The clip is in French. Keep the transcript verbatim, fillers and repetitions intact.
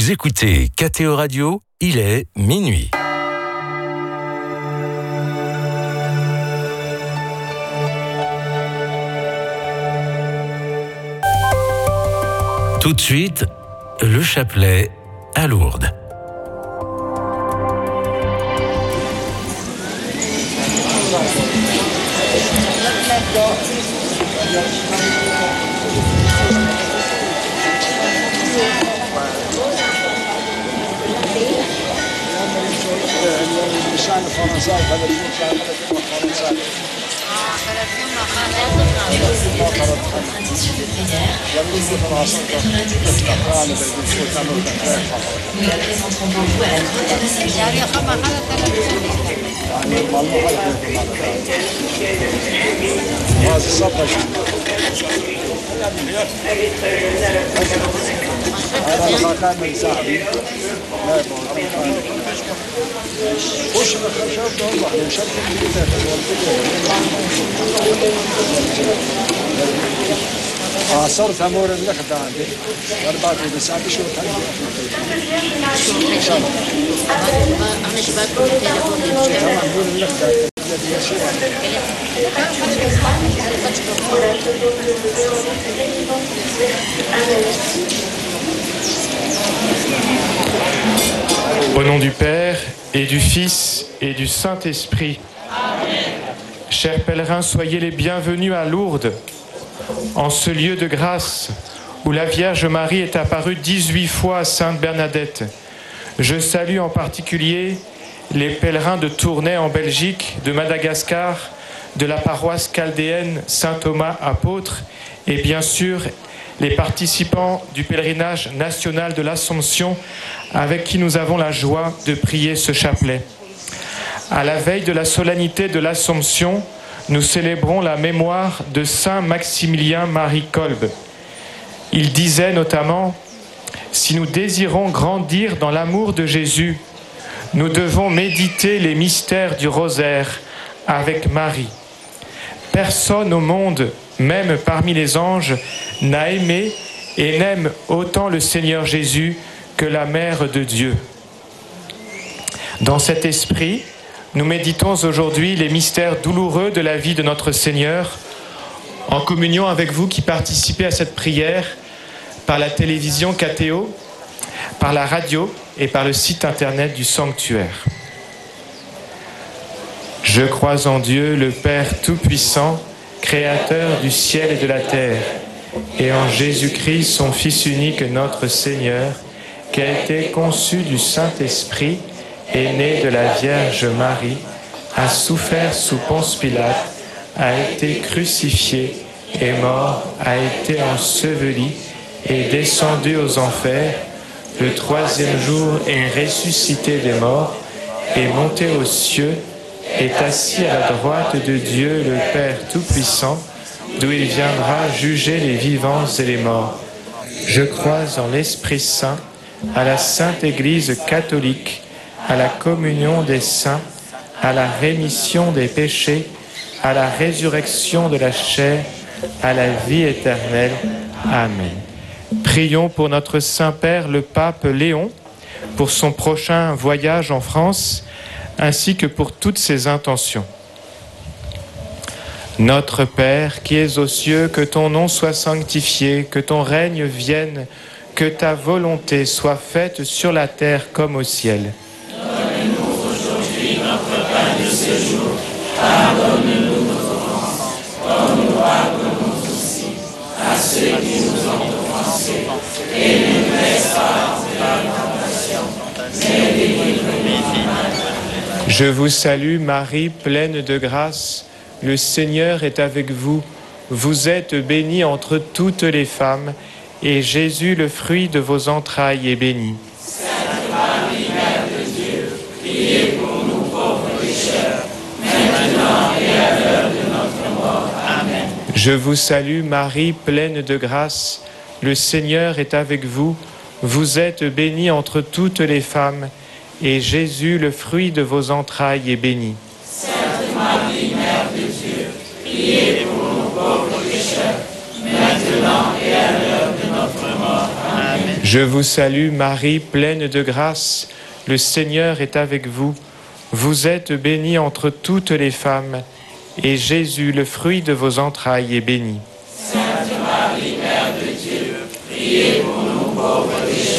Vous écoutez K T O Radio, il est minuit. Tout de suite, le chapelet à Lourdes. Nous la présenterons pour vous à la grande اه صرت امور اللخدة عندي اربعة وتسعة شهور ان شاء الله انا شباب التليفون Au nom du Père et du Fils et du Saint-Esprit. Amen. Chers pèlerins, soyez les bienvenus à Lourdes, en ce lieu de grâce où la Vierge Marie est apparue dix-huit fois à Sainte Bernadette. Je salue en particulier les pèlerins de Tournai en Belgique, de Madagascar, de la paroisse chaldéenne Saint-Thomas apôtre et bien sûr les participants du pèlerinage national de l'Assomption avec qui nous avons la joie de prier ce chapelet. À la veille de la solennité de l'Assomption, nous célébrons la mémoire de Saint Maximilien Marie Kolbe. Il disait notamment « Si nous désirons grandir dans l'amour de Jésus, nous devons méditer les mystères du rosaire avec Marie. Personne au monde, même parmi les anges, n'a aimé et n'aime autant le Seigneur Jésus que la Mère de Dieu. » Dans cet esprit, nous méditons aujourd'hui les mystères douloureux de la vie de notre Seigneur, en communion avec vous qui participez à cette prière par la télévision K T O, par la radio et par le site internet du sanctuaire. Je crois en Dieu, le Père Tout-Puissant, Créateur du ciel et de la terre, et en Jésus-Christ, son Fils unique, notre Seigneur, qui a été conçu du Saint-Esprit, est né de la Vierge Marie, a souffert sous Ponce Pilate, a été crucifié, est mort, a été enseveli, est descendu aux enfers, le troisième jour est ressuscité des morts, est monté aux cieux, est assis à la droite de Dieu le Père Tout-Puissant, d'où il viendra juger les vivants et les morts. Je crois en l'Esprit Saint, à la Sainte Église catholique, à la communion des saints, à la rémission des péchés, à la résurrection de la chair, à la vie éternelle. Amen. Prions pour notre Saint-Père, le Pape Léon, pour son prochain voyage en France, ainsi que pour toutes ses intentions. Notre Père, qui es aux cieux, que ton nom soit sanctifié, que ton règne vienne, que ta volonté soit faite sur la terre comme au ciel. Donne-nous aujourd'hui notre pain de ce jour. Pardonne-nous nos offenses, comme nous pardonnons aussi à ceux qui nous ont offensés. Et ne nous laisse pas entrer dans la tentation, mais délivre-nous du mal. Je vous salue Marie, pleine de grâce, le Seigneur est avec vous. Vous êtes bénie entre toutes les femmes, et Jésus, le fruit de vos entrailles, est béni. Sainte Marie, Mère de Dieu, priez pour nous pauvres pécheurs, maintenant et à l'heure de notre mort. Amen. Je vous salue Marie, pleine de grâce, le Seigneur est avec vous. Vous êtes bénie entre toutes les femmes, et Jésus, le fruit de vos entrailles, est béni. Sainte Marie, Mère de Dieu, priez pour nous pauvres pécheurs, maintenant et à l'heure de notre mort. Amen. Je Je vous salue Marie, pleine de grâce, le Seigneur est avec vous. Vous êtes bénie entre toutes les femmes, et Jésus, le fruit de vos entrailles, est béni. Sainte Marie, Mère de Dieu, priez pour nous pauvres pécheurs,